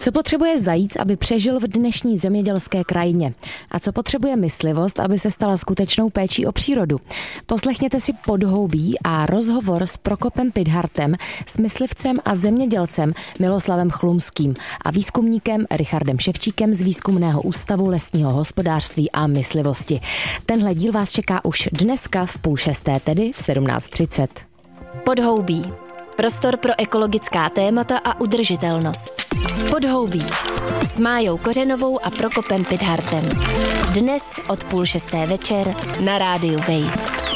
Co potřebuje zajíc, aby přežil v dnešní zemědělské krajině? A co potřebuje myslivost, aby se stala skutečnou péčí o přírodu? Poslechněte si Podhoubí a rozhovor s Prokopem Pidhartem, s myslivcem a zemědělcem Miloslavem Chlumským a výzkumníkem Richardem Ševčíkem z Výzkumného ústavu lesního hospodářství a myslivosti. Tenhle díl vás čeká už dneska v 5:30, tedy v 17:30. Podhoubí. Prostor pro ekologická témata a udržitelnost. Podhoubí. S Májou Kořenovou a Prokopem Pidhartem. Dnes od 5:30 večer na rádiu Wave.